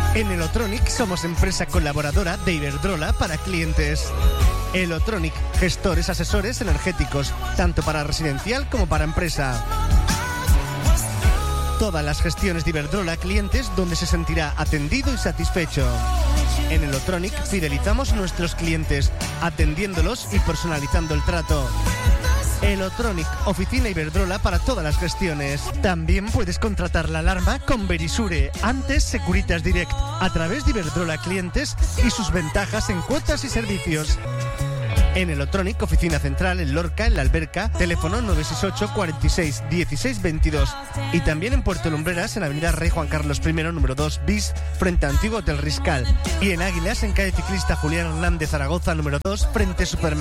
En Elotronic somos empresa colaboradora de Iberdrola para clientes. Elotronic, gestores asesores energéticos, tanto para residencial como para empresa. Todas las gestiones de Iberdrola a clientes donde se sentirá atendido y satisfecho. En Elotronic fidelizamos a nuestros clientes, atendiéndolos y personalizando el trato. Elotronic, oficina Iberdrola para todas las gestiones. También puedes contratar la alarma con Verisure, antes Securitas Direct, a través de Iberdrola Clientes y sus ventajas en cuotas y servicios. En Elotronic, oficina central en Lorca, en La Alberca, teléfono 968 46 16 22. Y también en Puerto Lumbreras, en avenida Rey Juan Carlos I, número 2 bis, frente a Antiguo Hotel Riscal. Y en Águilas, en calle Ciclista Julián Hernández Zaragoza, número 2, frente a Supermercado